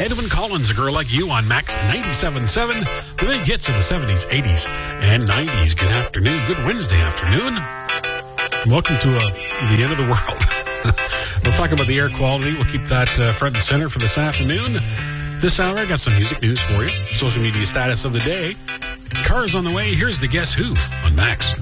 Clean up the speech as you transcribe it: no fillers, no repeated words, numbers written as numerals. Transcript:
Edwyn Collins, A Girl Like You on Max 97.7, the big hits of the 70s, 80s, and 90s. Good afternoon, good Wednesday afternoon. Welcome to the end of the world. We'll talk about the air quality. We'll keep that front and center for this afternoon. This hour, I got some music news for you. Social media status of the day. Cars on the way. Here's the Guess Who on Max